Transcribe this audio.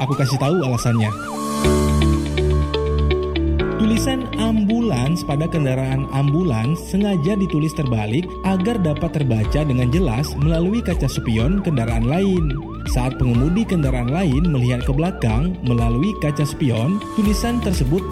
Aku kasih tahu alasannya. Tulisan ambulans pada kendaraan ambulans sengaja ditulis terbalik agar dapat terbaca dengan jelas melalui kaca spion kendaraan lain. Saat pengemudi kendaraan lain melihat ke belakang melalui kaca spion, tulisan tersebut